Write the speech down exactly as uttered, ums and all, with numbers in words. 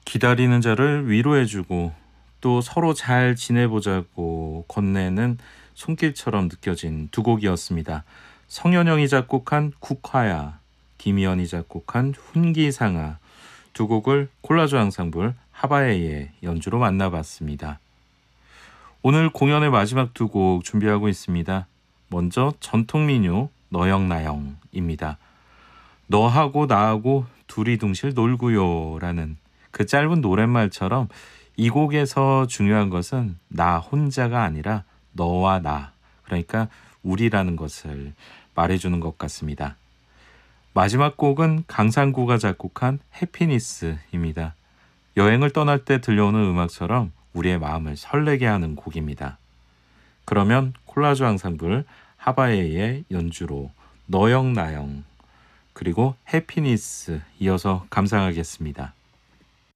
기다리는 자를 위로해주고 또 서로 잘 지내보자고 건네는 손길처럼 느껴진 두 곡이었습니다. 성현영이 작곡한 국화야, 김희연이 작곡한 훈기상아, 두 곡을 콜라주 앙상블 하바에의 연주로 만나봤습니다. 오늘 공연의 마지막 두 곡 준비하고 있습니다. 먼저 전통민요 너영나영입니다. 너하고 나하고 두리둥실 놀구요 라는 그 짧은 노랫말처럼 이 곡에서 중요한 것은 나 혼자가 아니라 너와 나, 그러니까 우리라는 것을 말해주는 것 같습니다. 마지막 곡은 강상구가 작곡한 해피니스입니다. 여행을 떠날 때 들려오는 음악처럼 우리의 마음을 설레게 하는 곡입니다. 그러면 콜라주 앙상블 하바에의 연주로 너영나영 그리고 해피니스 이어서 감상하겠습니다.